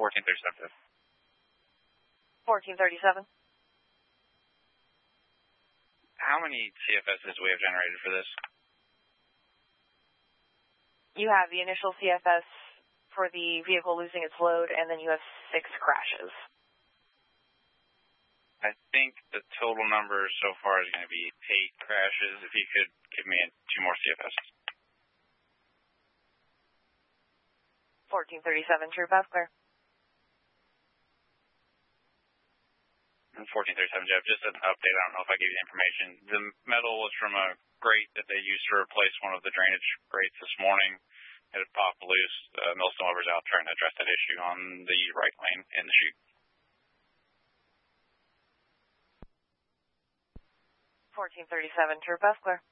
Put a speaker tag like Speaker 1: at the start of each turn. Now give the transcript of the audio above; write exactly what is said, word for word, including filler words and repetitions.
Speaker 1: fourteen thirty-seven.
Speaker 2: fourteen thirty-seven.
Speaker 1: How many C F Ss do we have generated for this?
Speaker 2: You have the initial C F S for the vehicle losing its load, and then you have six crashes.
Speaker 1: I think the total number so far is going to be eight crashes. If you could give me two more C F Ss.
Speaker 2: fourteen thirty-seven, true path clear.
Speaker 1: fourteen thirty-seven, Jeff, just an update. I don't know if I gave you the information. The metal was from a grate that they used to replace one of the drainage grates this morning. It had popped loose. Uh, Millstone Weber's out trying to address that issue on the right lane in the chute.
Speaker 2: fourteen thirty-seven, true path clear.